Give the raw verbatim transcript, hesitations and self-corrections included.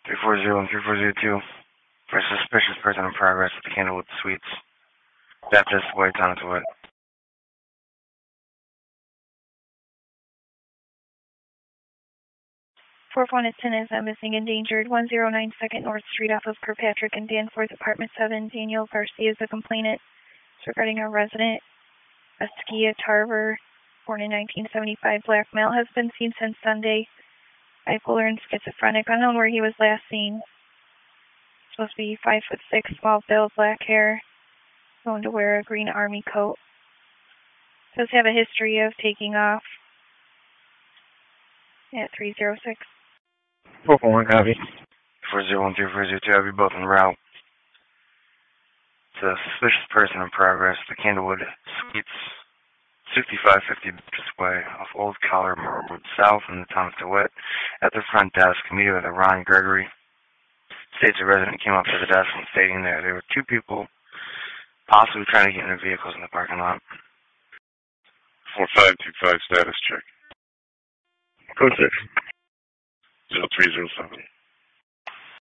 three four zero and three four zero two for a suspicious person in progress at the Candlewood Suites. Baptist Way, Thomas Wood. fourth one is ten is a missing endangered one oh nine second North Street off of Kirkpatrick and Danforth, apartment seven. Daniel Garcia is the complainant. It's regarding a resident, Askia Tarver, born in nineteen seventy-five, black male, has been seen since Sunday. Bipolar and schizophrenic, unknown where he was last seen. Supposed to be five foot six, small build, black hair, known to wear a green army coat. Does have a history of taking off at three oh six. four four one, copy. four zero one, three four zero two, have you both en route. It's a suspicious person in progress, the Candlewood Suites, sixty-five fifty Baptist Way, off Old Collar Road South in the town of DeWitt. At the front desk, meeting with a Ron Gregory. States a resident came up to the desk and stating that there were two people possibly trying to get in their vehicles in the parking lot. four five two five status check. Code six. zero three zero seven.